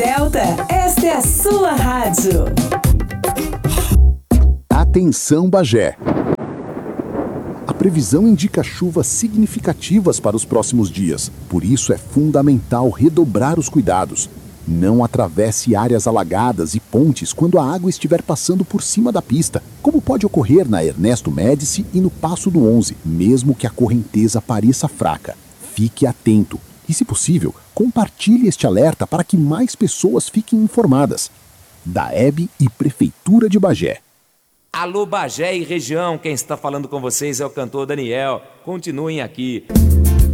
Delta, esta é a sua rádio. Atenção, Bagé. A previsão indica chuvas significativas para os próximos dias. Por isso é fundamental redobrar os cuidados. Não atravesse áreas alagadas e pontes quando a água estiver passando por cima da pista, como pode ocorrer na Ernesto Médici e no Passo do 11, mesmo que a correnteza pareça fraca. Fique atento e, se possível, compartilhe este alerta para que mais pessoas fiquem informadas. DAEB e Prefeitura de Bagé. Alô Bagé e região, quem está falando com vocês é o cantor Daniel. Continuem aqui.